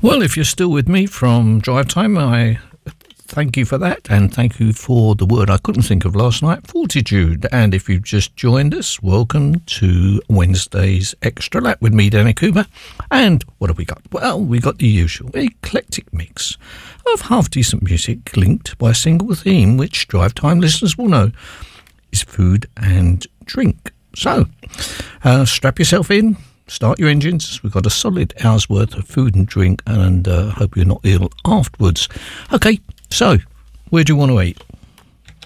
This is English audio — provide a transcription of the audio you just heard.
Well, if you're still with me from Drive Time, I thank you for that, and thank you for the word I couldn't think of last night, fortitude. And if you've just joined us, welcome to Wednesday's Extra Lap with me, Danny Cooper. And what have we got? Well, we got the usual eclectic mix of half-decent music linked by a single theme, which Drive Time listeners will know is food and drink. So, strap yourself in. Start your engines. We've got a solid hour's worth of food and drink, and hope you're not ill afterwards. Okay, so where do you want to eat?